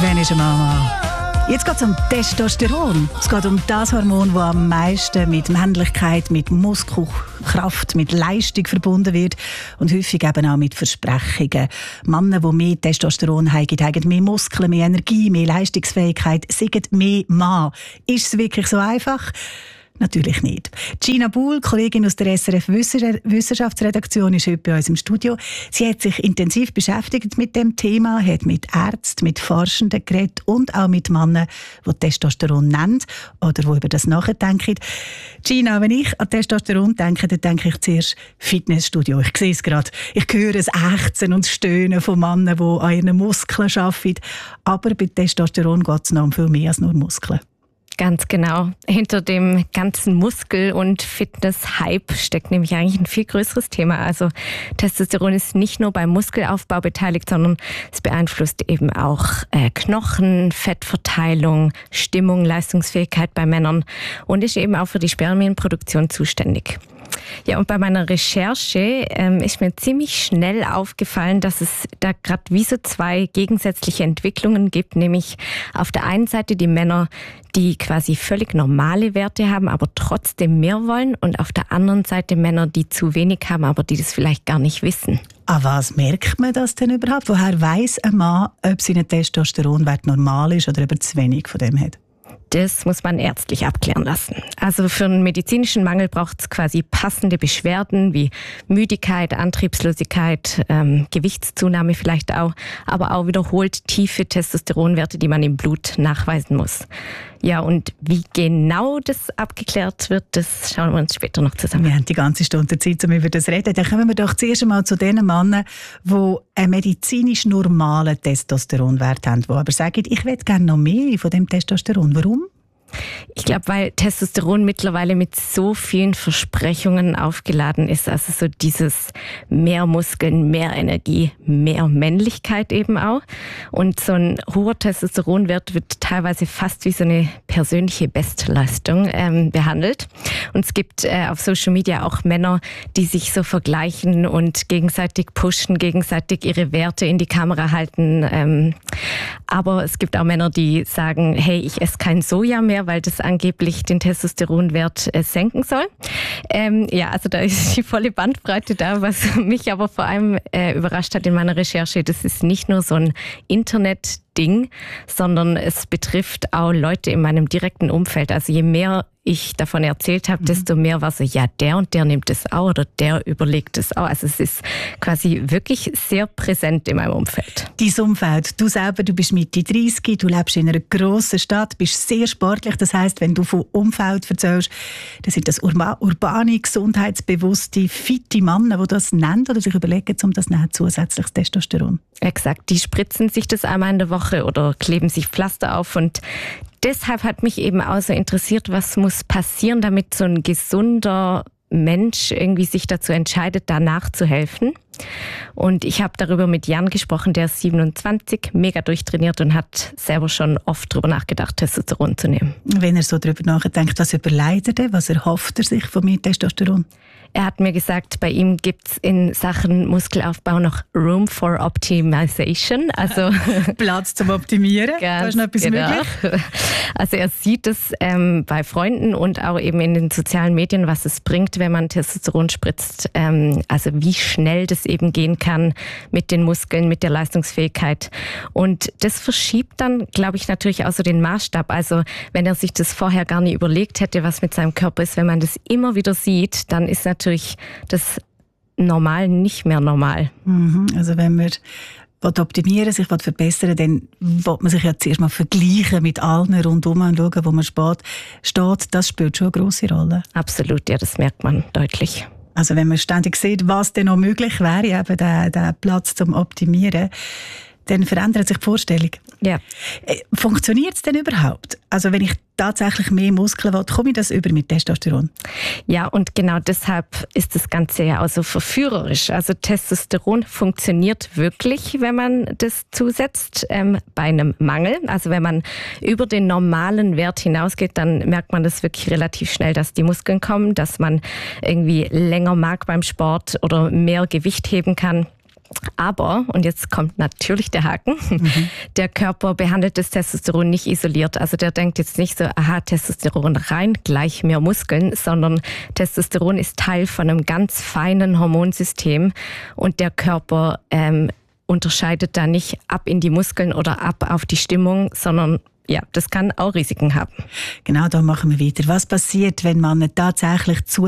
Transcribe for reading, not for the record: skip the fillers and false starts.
Wann ist eine Mama? Jetzt geht es um Testosteron. Es geht um das Hormon, das am meisten mit Männlichkeit, mit Muskelkraft, mit Leistung verbunden wird und häufig eben auch mit Versprechungen. Männer, die mehr Testosteron haben, haben mehr Muskeln, mehr Energie, mehr Leistungsfähigkeit, sind mehr Mann. Ist es wirklich so einfach? Natürlich nicht. Gina Buhl, Kollegin aus der SRF Wissenschaftsredaktion, ist heute bei uns im Studio. Sie hat sich intensiv beschäftigt mit dem Thema, hat mit Ärzten, mit Forschenden geredet und auch mit Männern, die Testosteron nennen oder die über das nachdenken. Gina, wenn ich an Testosteron denke, dann denke ich zuerst Fitnessstudio. Ich sehe es gerade. Ich höre das Ächzen und das Stöhnen von Männern, die an ihren Muskeln arbeiten. Aber bei Testosteron geht es noch um viel mehr als nur Muskeln. Ganz genau. Hinter dem ganzen Muskel- und Fitness-Hype steckt nämlich eigentlich ein viel größeres Thema. Also Testosteron ist nicht nur beim Muskelaufbau beteiligt, sondern es beeinflusst eben auch Knochen, Fettverteilung, Stimmung, Leistungsfähigkeit bei Männern und ist eben auch für die Spermienproduktion zuständig. Ja, und bei meiner Recherche ist mir ziemlich schnell aufgefallen, dass es da gerade wie so zwei gegensätzliche Entwicklungen gibt, nämlich auf der einen Seite die Männer, die quasi völlig normale Werte haben, aber trotzdem mehr wollen, und auf der anderen Seite Männer, die zu wenig haben, aber die das vielleicht gar nicht wissen. An was merkt man das denn überhaupt? Woher weiss ein Mann, ob sein Testosteronwert normal ist oder ob er zu wenig von dem hat? Das muss man ärztlich abklären lassen. Also für einen medizinischen Mangel braucht es quasi passende Beschwerden wie Müdigkeit, Antriebslosigkeit, Gewichtszunahme vielleicht auch, aber auch wiederholt tiefe Testosteronwerte, die man im Blut nachweisen muss. Ja, und wie genau das abgeklärt wird, das schauen wir uns später noch zusammen. Wir haben die ganze Stunde Zeit, um über das zu reden. Dann kommen wir doch zuerst einmal zu den Männern, die einen medizinisch normalen Testosteronwert haben, die aber sagen, ich will gerne noch mehr von dem Testosteron. Warum? Ich glaube, weil Testosteron mittlerweile mit so vielen Versprechungen aufgeladen ist. Also so dieses mehr Muskeln, mehr Energie, mehr Männlichkeit eben auch. Und so ein hoher Testosteronwert wird teilweise fast wie so eine persönliche Bestleistung behandelt. Und es gibt auf Social Media auch Männer, die sich so vergleichen und gegenseitig pushen, gegenseitig ihre Werte in die Kamera halten. Aber es gibt auch Männer, die sagen, hey, ich esse kein Soja mehr, weil das angeblich den Testosteronwert senken soll. Ja, also da ist die volle Bandbreite da. Was mich aber vor allem überrascht hat in meiner Recherche, das ist nicht nur so ein Internet-Ding, sondern es betrifft auch Leute in meinem direkten Umfeld. Also je mehr ich davon erzählt habe, desto mehr war so, ja, der und der nimmt es auch oder der überlegt es auch. Also es ist quasi wirklich sehr präsent in meinem Umfeld. Dein Umfeld, du selber, du bist Mitte 30, du lebst in einer grossen Stadt, bist sehr sportlich. Das heisst, wenn du von Umfeld erzählst, dann sind das urbane, gesundheitsbewusste, fitte Männer, die das nennen oder sich überlegen, um das nehmen, zusätzliches Testosteron. Exakt, die spritzen sich das einmal in der Woche oder kleben sich Pflaster auf, und deshalb hat mich eben auch so interessiert, was muss passieren, damit so ein gesunder Mensch irgendwie sich dazu entscheidet, danach zu helfen. Und ich habe darüber mit Jan gesprochen, der ist 27, mega durchtrainiert und hat selber schon oft darüber nachgedacht, Testosteron zu nehmen. Wenn er so darüber nachdenkt, was überleitet er, was erhofft er sich von mehr Testosteron? Er hat mir gesagt, bei ihm gibt es in Sachen Muskelaufbau noch Room for Optimization. Also Platz zum Optimieren. Ganz da ist noch etwas möglich. Also er sieht es bei Freunden und auch eben in den sozialen Medien, was es bringt, wenn man Testosteron spritzt. Also wie schnell das eben gehen kann mit den Muskeln, mit der Leistungsfähigkeit. Und das verschiebt dann, glaube ich, natürlich auch so den Maßstab. Also wenn er sich das vorher gar nicht überlegt hätte, was mit seinem Körper ist, wenn man das immer wieder sieht, dann ist natürlich das Normal nicht mehr normal. Also wenn man optimieren, sich verbessern, dann will man sich ja zuerst mal vergleichen mit allen rundum und schauen, wo man steht. Das spielt schon eine grosse Rolle. Absolut, ja, das merkt man deutlich. Also wenn man ständig sieht, was denn noch möglich wäre, eben der Platz zum Optimieren, dann verändert sich die Vorstellung. Ja. Funktioniert es denn überhaupt? Also wenn ich tatsächlich mehr Muskeln will, komme ich das über mit Testosteron? Ja, und genau deshalb ist das Ganze ja auch so verführerisch. Also Testosteron funktioniert wirklich, wenn man das zusetzt, bei einem Mangel. Also wenn man über den normalen Wert hinausgeht, dann merkt man das wirklich relativ schnell, dass die Muskeln kommen, dass man irgendwie länger mag beim Sport oder mehr Gewicht heben kann. Aber, und jetzt kommt natürlich der Haken, der Körper behandelt das Testosteron nicht isoliert. Also der denkt jetzt nicht so, aha, Testosteron rein, gleich mehr Muskeln, sondern Testosteron ist Teil von einem ganz feinen Hormonsystem und der Körper unterscheidet da nicht ab in die Muskeln oder ab auf die Stimmung, sondern ja, das kann auch Risiken haben. Genau, da machen wir weiter. Was passiert, wenn man tatsächlich zu